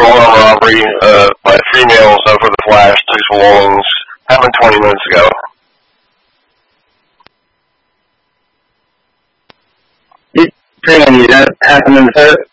assault on robbery by females over the flash, police belongings. Happened 20 minutes ago. That happened in the